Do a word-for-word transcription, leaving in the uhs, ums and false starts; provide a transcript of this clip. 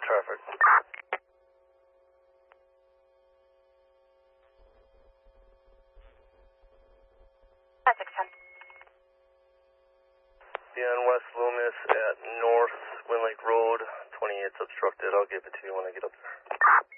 traffic. Essex ten. Be on West Loomis at North Wind Lake Road. twenty-eight's obstructed. I'll give it to you when I get up there.